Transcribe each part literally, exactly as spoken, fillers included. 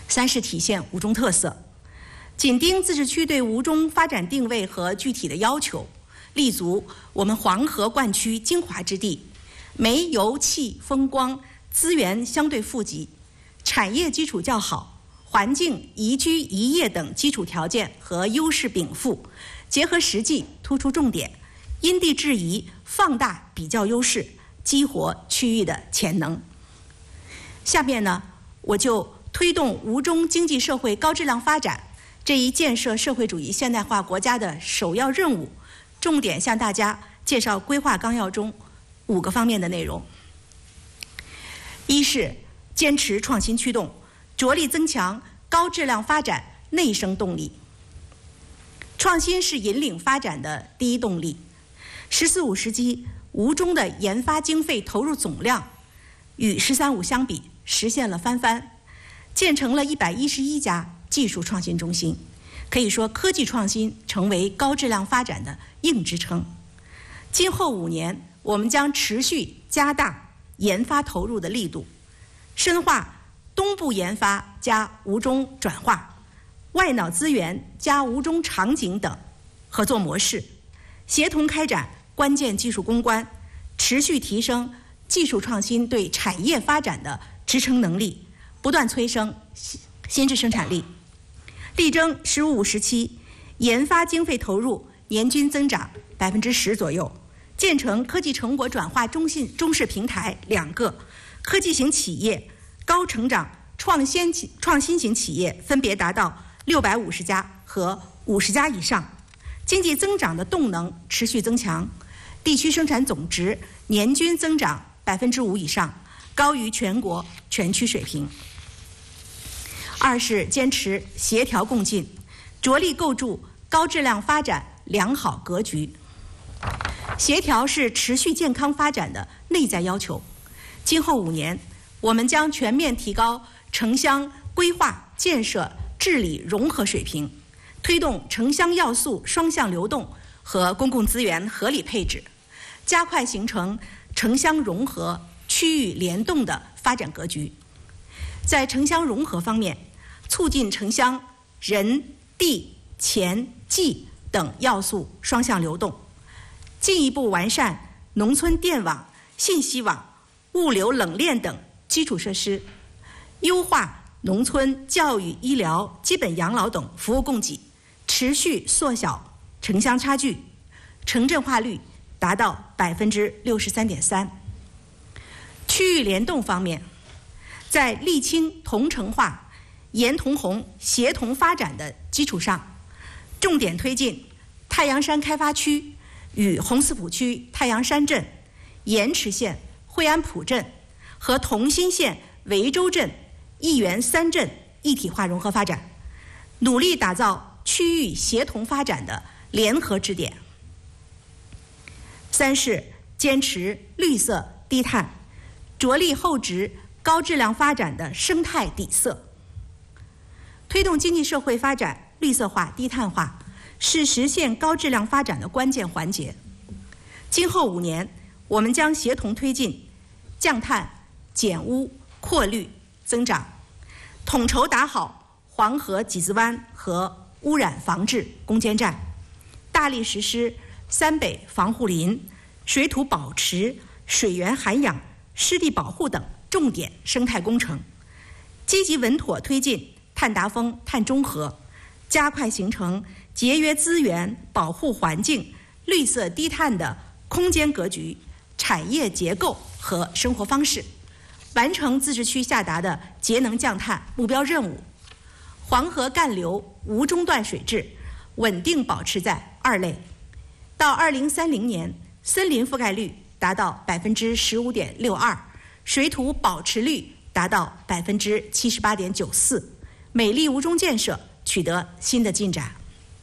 三是体现吴中特色，紧盯自治区对吴中发展定位和具体的要求，立足我们黄河灌区精华之地，煤油气风光资源相对富集，产业基础较好，环境宜居宜业等基础条件和优势禀赋，结合实际突出重点，因地制宜放大比较优势，激活区域的潜能。下面呢，我就推动吴中经济社会高质量发展这一建设社会主义现代化国家的首要任务，重点向大家介绍规划纲要中五个方面的内容。一是坚持创新驱动，着力增强高质量发展内生动力。创新是引领发展的第一动力。十四五时期，吴中的研发经费投入总量与“十三五”相比实现了翻番，建成了一百一十一家技术创新中心，可以说科技创新成为高质量发展的硬支撑。今后五年，我们将持续加大研发投入的力度，深化东部研发加吴中转化、外脑资源加吴中场景等合作模式，协同开展关键技术攻关，持续提升技术创新对产业发展的支撑能力，不断催生新质生产力。力争“十五五”时期研发经费投入年均增长百分之十左右，建成科技成果转化中心中式平台两个，科技型企业、高成长创新创新型企业分别达到六百五十家和五十家以上，经济增长的动能持续增强，地区生产总值年均增长百分之五以上，高于全国全区水平。二是坚持协调共进，着力构筑高质量发展良好格局。协调是持续健康发展的内在要求。今后五年，我们将全面提高城乡规划建设治理融合水平，推动城乡要素双向流动和公共资源合理配置，加快形成城乡融合、区域联动的发展格局。在城乡融合方面，促进城乡人、地、钱、技等要素双向流动，进一步完善农村电网、信息网、物流冷链等基础设施，优化农村教育、医疗、基本养老等服务供给，持续缩小城乡差距，城镇化率达到百分之六十三点三。区域联动方面，在沥青同城化、严同红协同发展的基础上，重点推进太阳山开发区与红四浦区太阳山镇、盐池县惠安浦镇和同心县维州镇义源三镇一体化融合发展，努力打造区域协同发展的联合支点。三是坚持绿色低碳，着力厚植高质量发展的生态底色。推动经济社会发展绿色化、低碳化，是实现高质量发展的关键环节。今后五年，我们将协同推进降碳、减污、扩绿、增长，统筹打好黄河集资湾和污染防治攻坚战，大力实施三北防护林、水土保持、水源涵养、湿地保护等重点生态工程，积极稳妥推进碳达峰、碳中和，加快形成节约资源、保护环境、绿色低碳的空间格局、产业结构和生活方式，完成自治区下达的节能降碳目标任务。黄河干流吴中段水质稳定保持在二类，到二零三零年，森林覆盖率达到百分之十五点六二，水土保持率达到百分之七十八点九四。美丽吴中建设取得新的进展。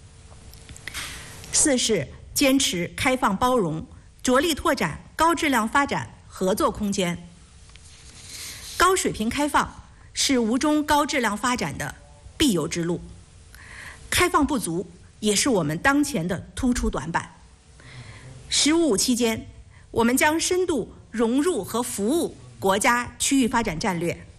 四是坚持开放包容，着力拓展高质量发展合作空间。高水平开放是吴中高质量发展的必由之路，开放不足也是我们当前的突出短板。十五五期间，我们将深度融入和服务国家区域发展战略，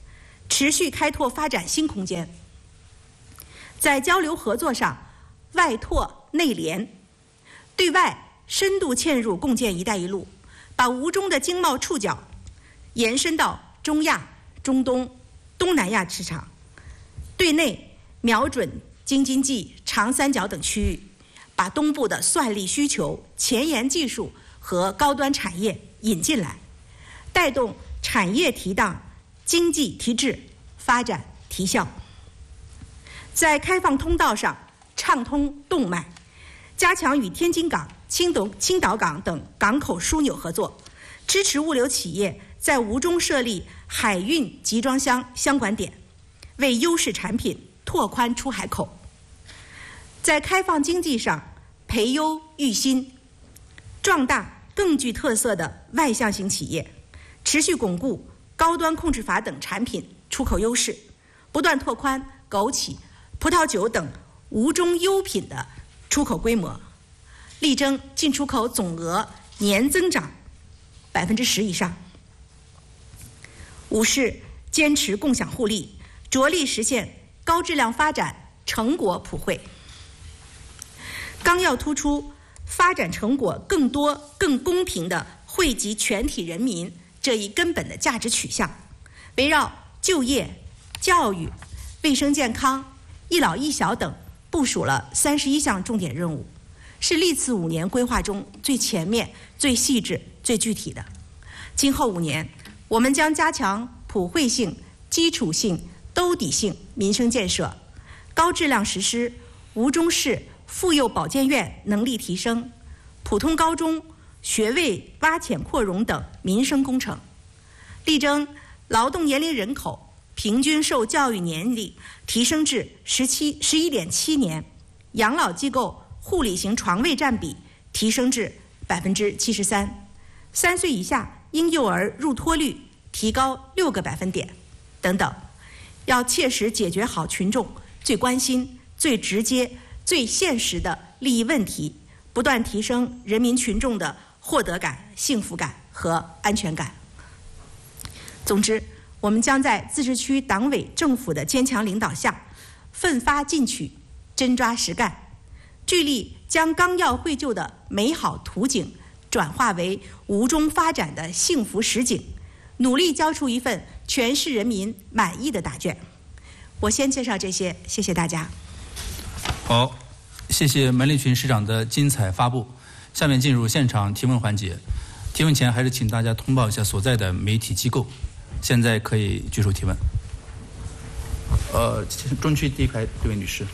持续开拓发展新空间。在交流合作上，外拓内联，对外深度嵌入共建“一带一路”，把吴中的经贸触角延伸到中亚、中东、东南亚市场；对内瞄准京津冀、长三角等区域，把东部的算力需求、前沿技术和高端产业引进来，带动产业提档、经济提质、发展提效。在开放通道上畅通动脉，加强与天津港、青岛青岛港等港口枢纽合作，支持物流企业在吴中设立海运集装箱箱管点，为优势产品拓宽出海口。在开放经济上培优育新，壮大更具特色的外向型企业，持续巩固高端控制法等产品出口优势，不断拓宽枸杞、葡萄酒等吴中优品的出口规模，力争进出口总额年增长百分之十以上。五是坚持共享互利，着力实现高质量发展成果普惠。纲要突出发展成果更多、更公平地惠及全体人民这一根本的价值取向，围绕就业、教育、卫生健康、一老一小等部署了三十一项重点任务，是历次五年规划中最全面、最细致、最具体的。今后五年，我们将加强普惠性、基础性、兜底性民生建设，高质量实施吴中市妇幼保健院能力提升、普通高中学位挖潜扩容等民生工程，力争劳动年龄人口平均受教育年龄提升至十七十一点七年，养老机构护理型床位占比提升至百分之七十三，三岁以下婴幼儿入托率提高六个百分点等等，要切实解决好群众最关心、最直接、最现实的利益问题，不断提升人民群众的获得感、幸福感和安全感。总之，我们将在自治区党委政府的坚强领导下，奋发进取，真抓实干，聚力将纲要绘就的美好图景转化为吴中发展的幸福实景，努力交出一份全市人民满意的答卷。我先介绍这些，谢谢大家。 好，谢谢门立群市长的精彩发布。下面进入现场提问环节。提问前还是请大家通报一下所在的媒体机构。现在可以举手提问。呃，中区第一排这位女士。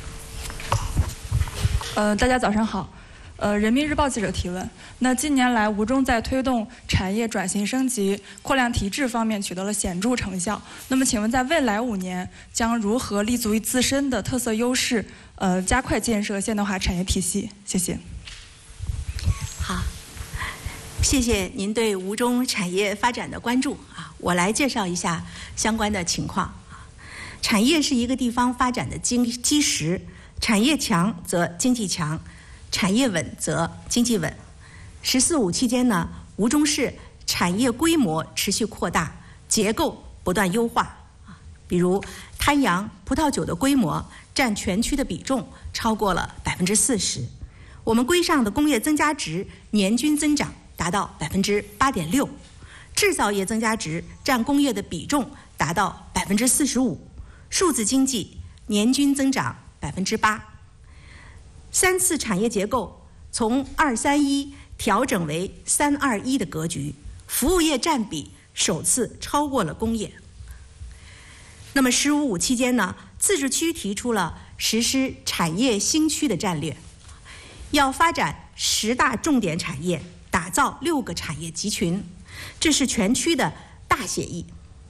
呃，大家早上好。呃，人民日报记者提问。那近年来，吴中在推动产业转型升级、扩量提质方面取得了显著成效。那么，请问在未来五年将如何立足于自身的特色优势，呃，加快建设现代化产业体系？谢谢。 好，谢谢您对吴中产业发展的关注啊！我来介绍一下相关的情况啊。产业是一个地方发展的基基石，产业强则经济强。产业稳则经济稳。十四五期间呢，吴中市产业规模持续扩大，结构不断优化啊。比如滩洋葡萄酒的规模占全区的比重超过了百分之四十，我们规上的工业增加值年均增长达到百分之八点六，制造业增加值占工业的比重达到百分之四十五，数字经济年均增长百分之八。三次产业结构从二三一调整为三二一的格局，服务业占比首次超过了工业。那么十五五期间呢，自治区提出了实施产业新区的战略，要发展十大重点产业，打造六个产业集群，这是全区的大协议。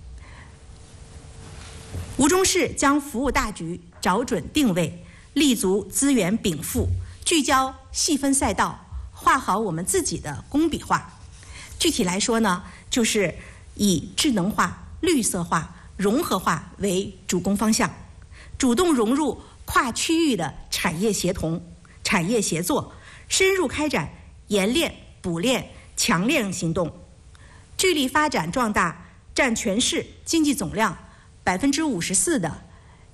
吴中市将服务大局找准定位，立足资源禀赋，聚焦细分赛道，画好我们自己的工笔画。具体来说呢，就是以智能化、绿色化、融合化为主攻方向，主动融入跨区域的产业协同、产业协作，深入开展研炼、补炼、强炼行动，聚力发展壮大占全市经济总量百分之五十四的